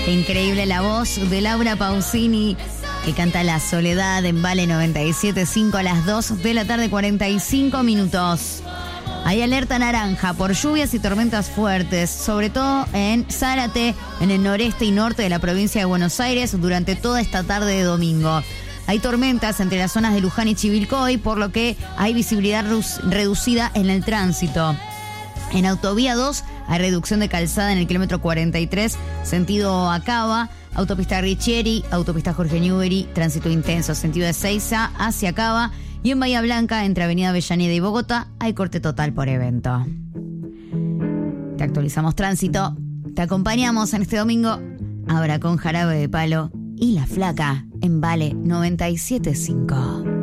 Increíble la voz de Laura Pausini, que canta La Soledad en Vale 97.5 a las 2 de la tarde, 45 minutos. Hay alerta naranja por lluvias y tormentas fuertes, sobre todo en Zárate, en el noreste y norte de la provincia de Buenos Aires, durante toda esta tarde de domingo. Hay tormentas entre las zonas de Luján y Chivilcoy, por lo que hay visibilidad reducida en el tránsito. En Autovía 2 hay reducción de calzada en el kilómetro 43, sentido Acaba, autopista Richieri, autopista Jorge Newbery, tránsito intenso, sentido de Ezeiza hacia Acaba. Y en Bahía Blanca, entre Avenida Avellaneda y Bogotá, hay corte total por evento. Te actualizamos tránsito, te acompañamos en este domingo, ahora con Jarabe de Palo y La Flaca en Vale 97.5.